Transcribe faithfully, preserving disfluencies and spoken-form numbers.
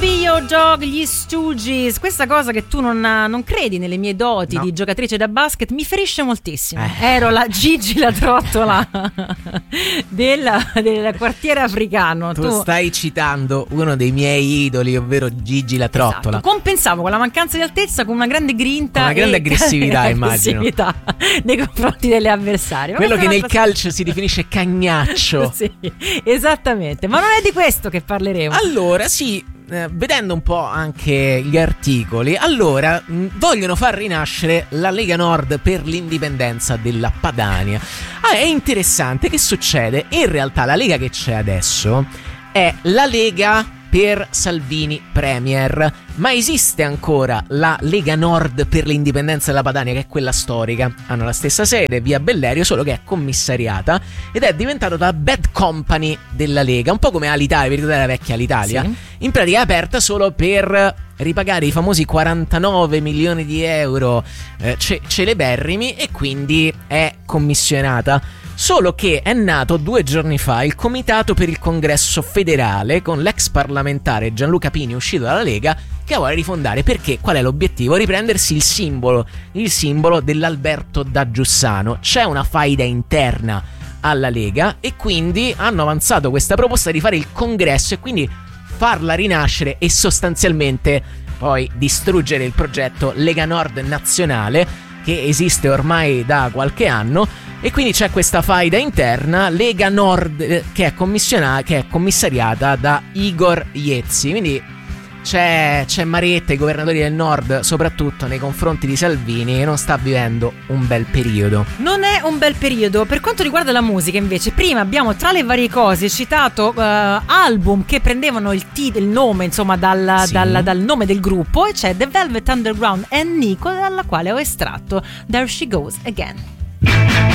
Be Your Dog, gli Stooges. Questa cosa che tu non, non credi nelle mie doti no. di giocatrice da basket mi ferisce moltissimo. Eh. Ero la Gigi la trottola della, del quartiere africano. Tu, tu stai citando uno dei miei idoli, ovvero Gigi la trottola. Esatto. Compensavo quella mancanza di altezza con una grande grinta, con una grande e aggressività, immagino, aggressività nei confronti delle avversarie. Quello che nel calcio si definisce cagnaccio. Sì, esattamente. Ma non è di questo che parleremo. Allora, sì, eh, vedendo un po' anche gli articoli, allora mh, vogliono far rinascere la Lega Nord per l'indipendenza della Padania. Ah, è interessante, che succede? In realtà la Lega che c'è adesso è la Lega per Salvini Premier, ma esiste ancora la Lega Nord per l'indipendenza della Padania, che è quella storica. Hanno la stessa sede, via Bellerio, solo che è commissariata ed è diventata la bad company della Lega, un po' come Alitalia, vi ricordate la vecchia Alitalia? Sì. In pratica è aperta solo per ripagare i famosi quarantanove milioni di euro eh, ce- celeberrimi, e quindi è commissionata. Solo che è nato due giorni fa il Comitato per il Congresso Federale, con l'ex parlamentare Gianluca Pini, uscito dalla Lega, che vuole rifondare. Perché? Qual è l'obiettivo? Riprendersi il simbolo, il simbolo dell'Alberto da Giussano. C'è una faida interna alla Lega e quindi hanno avanzato questa proposta di fare il congresso e quindi farla rinascere e sostanzialmente poi distruggere il progetto Lega Nord nazionale, che esiste ormai da qualche anno. E quindi c'è questa faida interna, Lega Nord, eh, che è commissionata, che è commissariata da Igor Iezzi. Quindi c'è, c'è Maretta, i governatori del Nord, soprattutto nei confronti di Salvini, che non sta vivendo un bel periodo. Non è un bel periodo. Per quanto riguarda la musica, invece, prima abbiamo, tra le varie cose, citato uh, album che prendevano il, t- il nome, insomma, dal, sì. dal, dal nome del gruppo, e c'è The Velvet Underground e Nico, dalla quale ho estratto There She Goes Again.